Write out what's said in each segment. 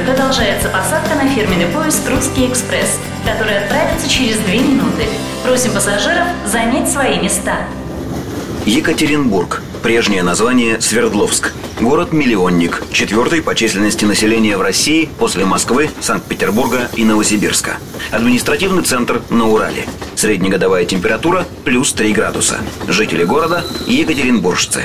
продолжается посадка на фирменный поезд «Русский экспресс», который отправится через 2 минуты. Просим пассажиров занять свои места. Екатеринбург. Прежнее название Свердловск. Город-миллионник, 4-й по численности населения в России после Москвы, Санкт-Петербурга и Новосибирска. Административный центр на Урале. Среднегодовая температура плюс 3 градуса. Жители города – екатеринбуржцы.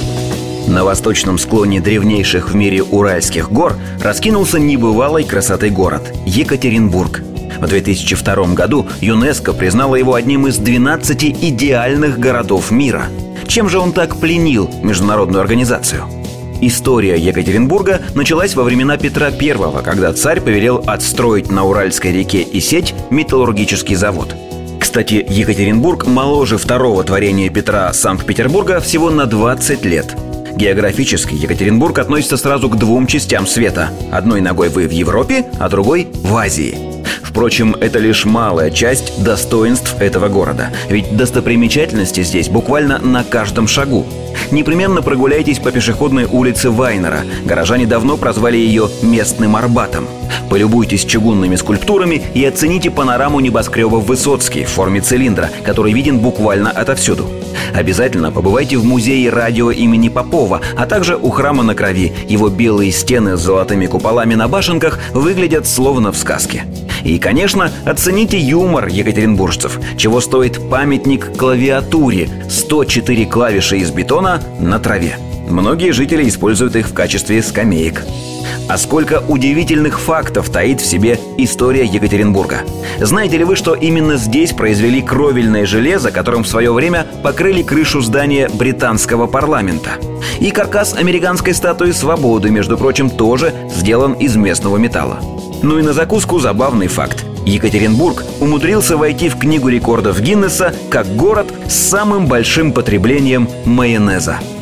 На восточном склоне древнейших в мире Уральских гор раскинулся небывалой красоты город – Екатеринбург. В 2002 году ЮНЕСКО признало его одним из 12 идеальных городов мира. Чем же он так пленил международную организацию? История Екатеринбурга началась во времена Петра I, когда царь повелел отстроить на Уральской реке Исеть металлургический завод. Кстати, Екатеринбург моложе второго творения Петра Санкт-Петербурга всего на 20 лет. Географически Екатеринбург относится сразу к 2 частям света. Одной ногой вы в Европе, а другой в Азии. Впрочем, это лишь малая часть достоинств этого города. Ведь достопримечательности здесь буквально на каждом шагу. Непременно прогуляйтесь по пешеходной улице Вайнера. Горожане давно прозвали ее местным Арбатом. Полюбуйтесь чугунными скульптурами и оцените панораму небоскребов Высоцкий в форме цилиндра, который виден буквально отовсюду. Обязательно побывайте в музее радио имени Попова, а также у храма на Крови. Его белые стены с золотыми куполами на башенках выглядят словно в сказке. И, конечно, оцените юмор екатеринбуржцев, чего стоит памятник клавиатуре – 104 клавиши из бетона на траве. Многие жители используют их в качестве скамеек. А сколько удивительных фактов таит в себе история Екатеринбурга. Знаете ли вы, что именно здесь произвели кровельное железо, которым в свое время покрыли крышу здания британского парламента? И каркас американской статуи свободы, между прочим, тоже сделан из местного металла. Ну и на закуску забавный факт. Екатеринбург умудрился войти в Книгу рекордов Гиннесса как город с самым большим потреблением майонеза.